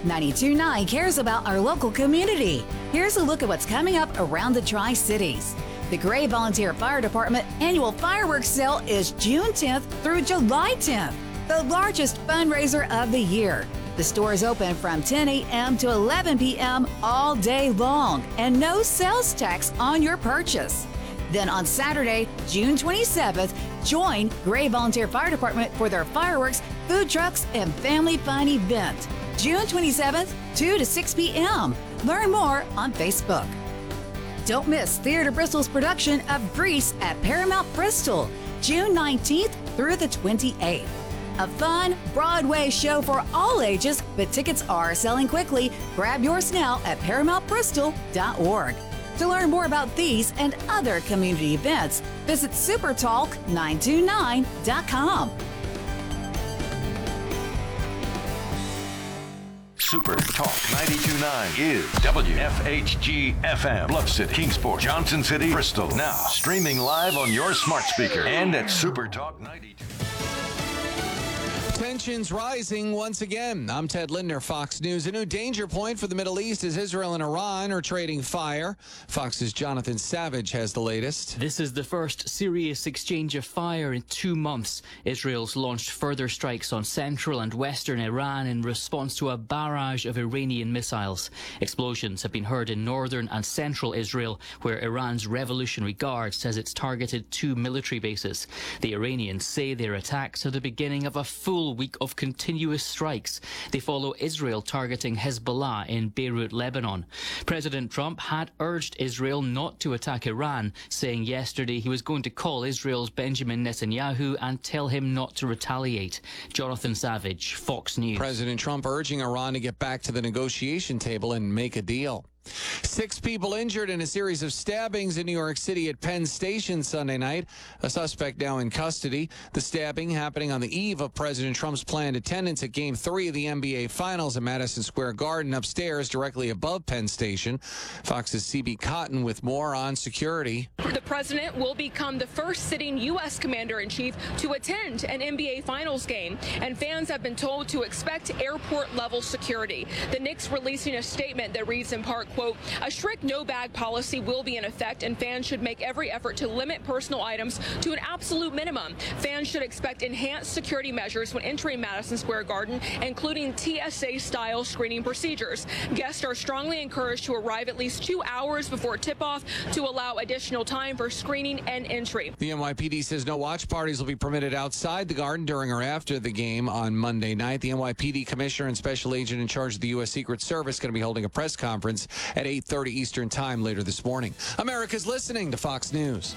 92.9 cares about our local community. Here's a look at what's coming up around the Tri-Cities. The Gray Volunteer Fire Department annual fireworks sale is June 10th through July 10th, the largest fundraiser of the year. The store is open from 10 a.m. to 11 p.m. all day long and no sales tax on your purchase. Then on Saturday, June 27th, join Gray Volunteer Fire Department for their fireworks, food trucks, and family fun event. June 27th, 2 to 6 p.m. Learn more on Facebook. Don't miss Theater Bristol's production of Grease at Paramount Bristol, June 19th through the 28th. A fun Broadway show for all ages, but tickets are selling quickly. Grab yours now at ParamountBristol.org. To learn more about these and other community events, visit supertalk929.com. Super Talk 92.9 is WFHG FM, Bluff City, Kingsport, Johnson City, Bristol. Now streaming live on your smart speaker and at Super Talk 92. Tensions rising once again. I'm Ted Linder, Fox News. A new danger point for the Middle East as Israel and Iran are trading fire. Fox's Jonathan Savage has the latest. This is the first serious exchange of fire in 2 months. Israel's launched further strikes on central and western Iran in response to a barrage of Iranian missiles. Explosions have been heard in northern and central Israel, where Iran's Revolutionary Guard says it's targeted 2 military bases. The Iranians say their attacks are the beginning of a full week of continuous strikes. They follow Israel targeting Hezbollah in Beirut, Lebanon. President Trump had urged Israel not to attack Iran, saying yesterday he was going to call Israel's Benjamin Netanyahu and tell him not to retaliate. Jonathan Savage, Fox News. President Trump urging Iran to get back to the negotiation table and make a deal. 6 people injured in a series of stabbings in New York City at Penn Station Sunday night. A suspect now in custody. The stabbing happening on the eve of President Trump's planned attendance at Game 3 of the NBA Finals at Madison Square Garden upstairs directly above Penn Station. Fox's CB Cotton with more on security. The president will become the first sitting U.S. commander-in-chief to attend an NBA Finals game, and fans have been told to expect airport-level security. The Knicks releasing a statement that reads in part, quote, a strict no-bag policy will be in effect, and fans should make every effort to limit personal items to an absolute minimum. Fans should expect enhanced security measures when entering Madison Square Garden, including TSA-style screening procedures. Guests are strongly encouraged to arrive at least 2 hours before tip-off to allow additional time for screening and entry. The NYPD says no watch parties will be permitted outside the Garden during or after the game on Monday night. The NYPD commissioner and special agent in charge of the U.S. Secret Service going to be holding a press conference at 8:30 Eastern Time later this morning. America's listening to Fox News.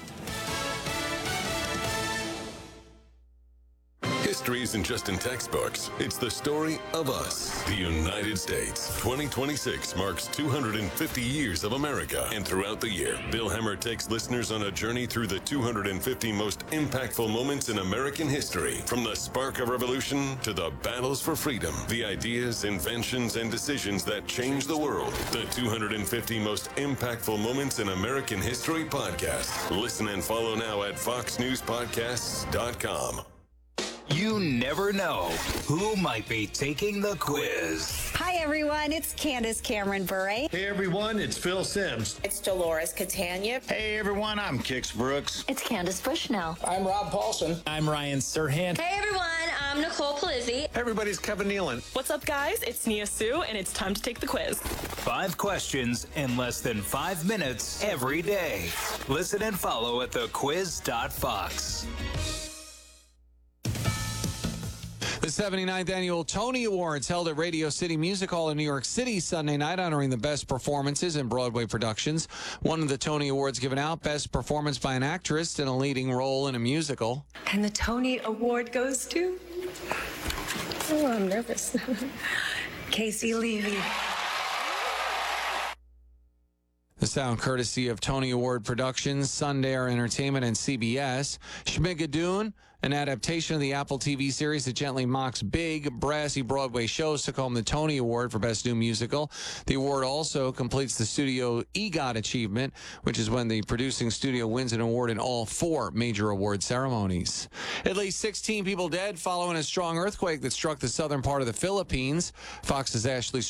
History isn't just in textbooks. It's the story of us, the United States. 2026 marks 250 years of America. And throughout the year, Bill Hemmer takes listeners on a journey through the 250 most impactful moments in American history. From the spark of revolution to the battles for freedom, the ideas, inventions, and decisions that changed the world. The 250 most impactful moments in American history podcast. Listen and follow now at foxnewspodcasts.com. You never know who might be taking the quiz. Hi, everyone. It's Candace Cameron Bure. Hey, everyone. It's Phil Sims. It's Dolores Catania. Hey, everyone. I'm Kix Brooks. It's Candace Bushnell. I'm Rob Paulson. I'm Ryan Serhant. Hey, everyone. I'm Nicole Palizzi. Hey, everybody's Kevin Nealon. What's up, guys? It's Nia Sue, and it's time to take the quiz. 5 questions in less than 5 minutes every day. Listen and follow at thequiz.fox. The 79th Annual Tony Awards held at Radio City Music Hall in New York City Sunday night, honoring the best performances in Broadway productions. One of the Tony Awards given out, Best Performance by an Actress in a Leading Role in a Musical. And the Tony Award goes to... Oh, I'm nervous. Casey Levy. The sound courtesy of Tony Award Productions, Sundare Entertainment, and CBS. Schmigadoon, an adaptation of the Apple TV series that gently mocks big, brassy Broadway shows, took home the Tony Award for Best New Musical. The award also completes the studio EGOT achievement, which is when the producing studio wins an award in all 4 major award ceremonies. At least 16 people dead following a strong earthquake that struck the southern part of the Philippines. Fox's Ashley